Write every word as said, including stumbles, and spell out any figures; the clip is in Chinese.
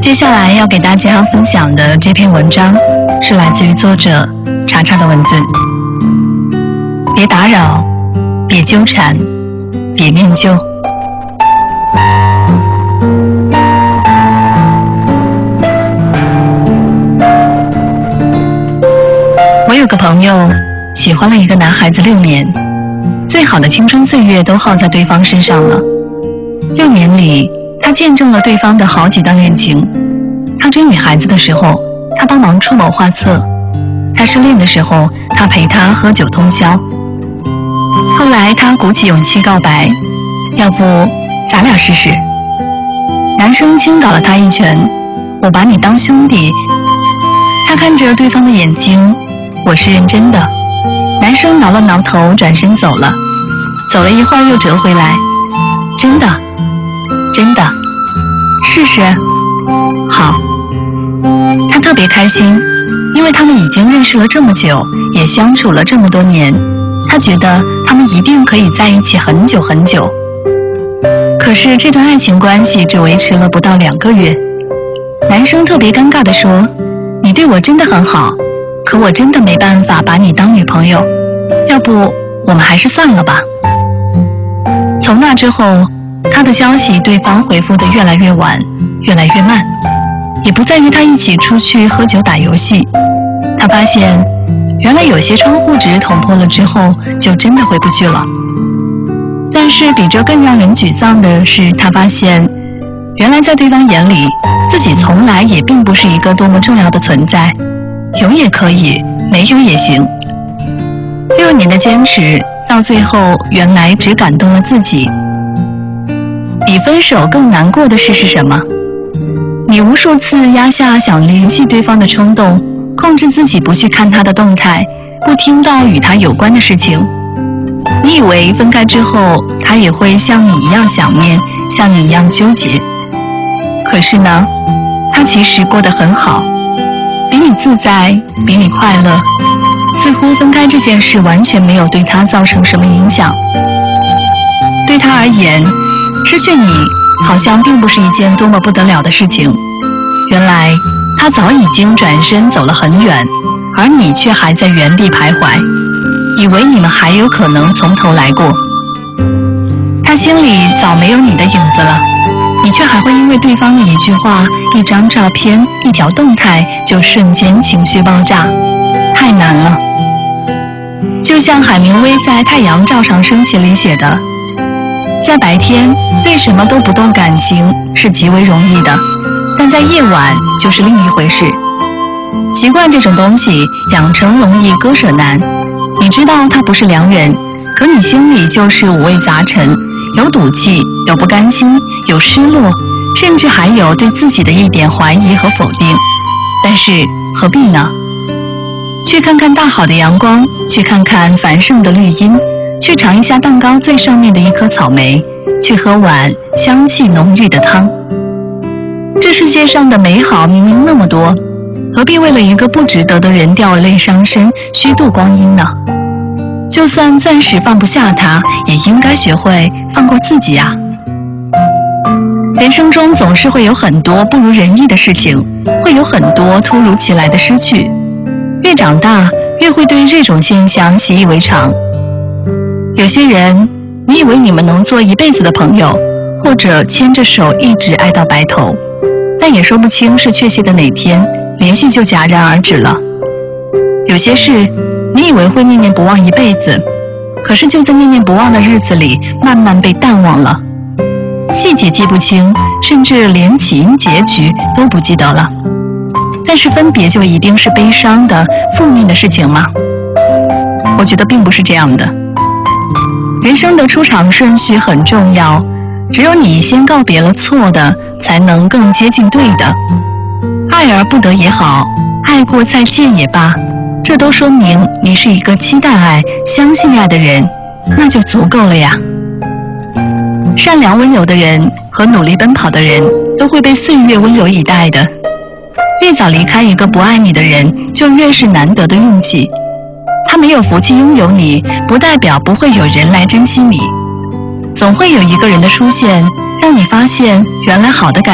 接下来要给大家分享的这篇文章是来自于作者查查的文字。别打扰，别纠缠，别念旧。我有个朋友喜欢了一个男孩子六年，最好的青春岁月都耗在对方身上了。六年里，他见证了对方的好几段恋情。他追女孩子的时候，他帮忙出谋划策；他失恋的时候，他陪她喝酒通宵。后来他鼓起勇气告白，要不咱俩试试。男生轻倒了他一拳，我把你当兄弟。他看着对方的眼睛，我是认真的。男生挠了挠头，转身走了。走了一会儿又折回来，真的真的试试。好。他特别开心，因为他们已经认识了这么久，也相处了这么多年，他觉得他们一定可以在一起很久很久。可是这段爱情关系只维持了不到两个月。男生特别尴尬地说，你对我真的很好，可我真的没办法把你当女朋友，要不我们还是算了吧。从那之后，他的消息对方回复得越来越晚，越来越慢，也不再约他一起出去喝酒打游戏。他发现原来有些窗户纸捅破了之后就真的回不去了。但是比这更让人沮丧的是，他发现原来在对方眼里，自己从来也并不是一个多么重要的存在，有也可以，没有也行。六年的坚持到最后原来只感动了自己。比分手更难过的事是什么？你无数次压下想联系对方的冲动，控制自己不去看他的动态，不听到与他有关的事情。你以为分开之后，他也会像你一样想念，像你一样纠结。可是呢，他其实过得很好，比你自在，比你快乐。似乎分开这件事完全没有对他造成什么影响。对他而言，失去你好像并不是一件多么不得了的事情。原来他早已经转身走了很远，而你却还在原地徘徊，以为你们还有可能从头来过。他心里早没有你的影子了，你却还会因为对方的一句话、一张照片、一条动态就瞬间情绪爆炸，太难了。就像海明威在《太阳照常升起》里写的，在白天对什么都不动感情是极为容易的，但在夜晚就是另一回事。习惯这种东西，养成容易，割舍难。你知道他不是良人，可你心里就是五味杂陈，有赌气，有不甘心，有失落，甚至还有对自己的一点怀疑和否定。但是何必呢？去看看大好的阳光，去看看繁盛的绿荫，去尝一下蛋糕最上面的一颗草莓，去喝碗香气浓郁的汤。这世界上的美好明明那么多，何必为了一个不值得的人掉泪伤身，虚度光阴呢？就算暂时放不下他，也应该学会放过自己啊。人生中总是会有很多不如人意的事情，会有很多突如其来的失去。越长大，越会对这种现象习以为常。有些人，你以为你们能做一辈子的朋友，或者牵着手一直爱到白头，但也说不清是确切的哪天，联系就戛然而止了。有些事，你以为会念念不忘一辈子，可是就在念念不忘的日子里，慢慢被淡忘了。细节记不清，甚至连起因结局都不记得了。但是分别就一定是悲伤的、负面的事情吗？我觉得并不是这样的。人生的出场顺序很重要，只有你先告别了错的，才能更接近对的。爱而不得也好，爱过再见也罢，这都说明你是一个期待爱、相信爱的人，那就足够了呀。善良温柔的人和努力奔跑的人，都会被岁月温柔以待的。越早离开一个不爱你的人，就越是难得的运气。他没有福气拥有你，不代表不会有人来珍惜你。总会有一个人的出现，让你发现原来好的感